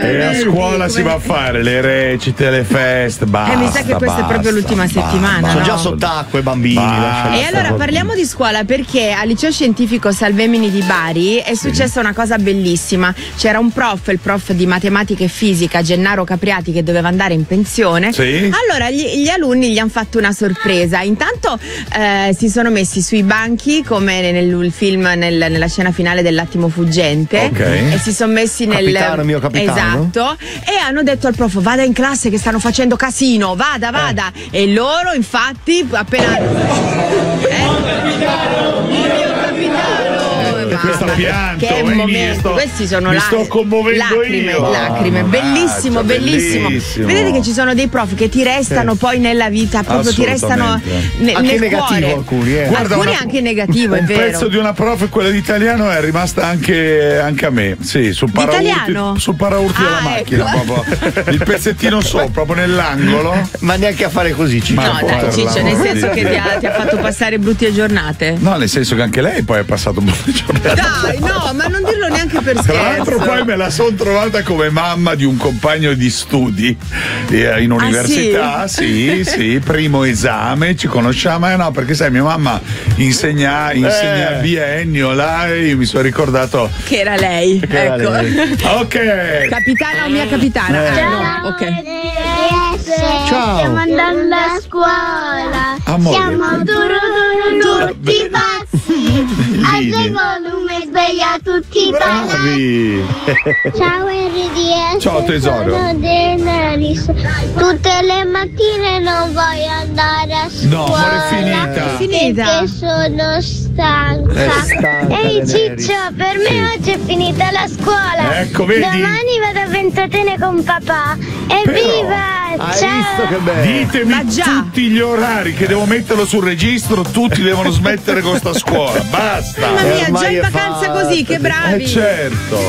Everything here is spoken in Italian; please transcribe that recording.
E a scuola si va a fare le recite, le feste, basta. Mi sa che questa è proprio l'ultima settimana. Sono no? già sott'acqua i bambini. E allora parliamo di scuola, perché al liceo scientifico Salvemini di Bari è successa una cosa bellissima. C'era un prof, il prof di matematica e fisica, Gennaro Capriati, che doveva andare in pensione. Sì. Allora gli alunni gli hanno fatto una sorpresa. Intanto si sono messi sui banchi come nel film, nella scena finale dell'Attimo fuggente. Ok. E si sono messi Capitano, mio capitano. Esatto. E hanno detto al prof: vada in classe che stanno facendo casino, vada. E loro infatti appena Questo pianto, che momento, questi sono mi sto commuovendo lacrime, bellissimo. Vedete che ci sono dei prof che ti restano poi nella vita, proprio ti restano anche nel negativo cuore. alcuni, Guarda, alcuni anche negativo, è un vero. pezzo di una prof, quella di italiano, è rimasta anche a me. Sì, sul Italiano? sul paraurti della macchina, proprio il pezzettino sopra, proprio nell'angolo. Ma neanche a fare così, Ciccio. No, dai, Ciccio, nel senso che ti ha fatto passare brutte giornate. No, nel senso che anche lei poi ha passato un po' di giornate. Dai, no, ma non dirlo neanche per Tra scherzo. l'altro poi me la sono trovata come mamma di un compagno di studi in università, sì, primo esame, ci conosciamo, no, perché sai, mia mamma insegna biennio là, e io mi sono ricordato che era lei, era ecco. lei. Ok. Capitana o mia capitana? No, ok. Ciao. Stiamo andando a scuola. Amore. Siamo tutti pazzi. Alza il volume, sveglia tutti i palazzi. Bravi. Ciao RDS. Ciao, tesoro. Sono Daenerys. Tutte le mattine non voglio andare a scuola. No, amore, è finita. Perché sono stanca. Ehi Ciccio, per me oggi è finita la scuola. Ecco, vedi? Domani vado a Ventotene con papà. Evviva! Hai Ciao! visto che bello? Ditemi Ma già. tutti gli orari che devo metterlo sul registro, tutti devono smettere con sta scuola. Basta. Mamma mia, già ormai in è vacanza fatta. così, che bravi. Certo.